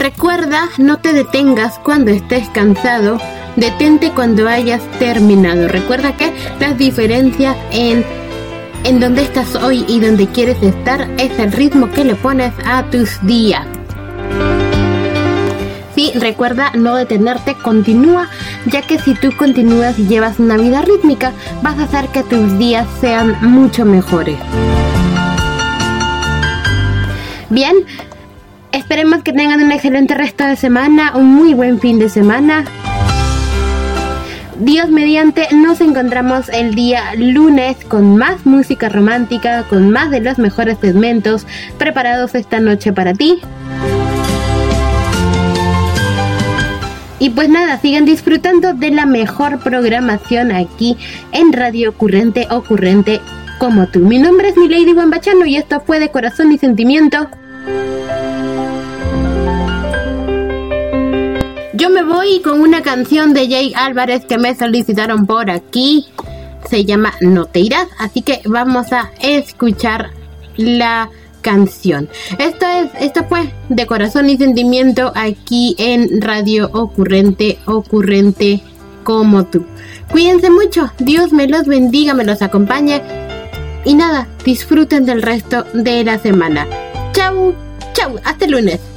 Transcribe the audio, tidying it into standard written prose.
Recuerda, no te detengas cuando estés cansado, detente cuando hayas terminado. Recuerda que las diferencias en donde estás hoy y donde quieres estar es el ritmo que le pones a tus días. Sí, recuerda no detenerte, continúa, ya que si tú continúas y llevas una vida rítmica, vas a hacer que tus días sean mucho mejores. Bien, esperemos que tengan un excelente resto de semana, un muy buen fin de semana. Dios mediante, nos encontramos el día lunes con más música romántica, con más de los mejores segmentos preparados esta noche para ti. Y pues nada, sigan disfrutando de la mejor programación aquí en Radio Ocurrente como tú. Mi nombre es Milady Guambachano y esto fue De Corazón y Sentimiento. Yo me voy con una canción de Jay Álvarez que me solicitaron por aquí. Se llama No te irás, así que vamos a escuchar la canción. Esto fue De Corazón y Sentimiento aquí en Radio Ocurrente como tú. Cuídense mucho, Dios me los bendiga, me los acompañe y nada, disfruten del resto de la semana. Chau, hasta el lunes.